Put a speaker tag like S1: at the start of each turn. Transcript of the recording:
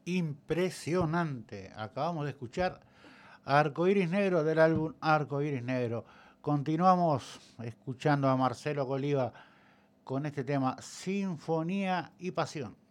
S1: impresionante. Acabamos de escuchar Arco Iris Negro del álbum Arco Iris Negro. Continuamos escuchando a Marcelo Coliva con este tema Sinfonía y Pasión.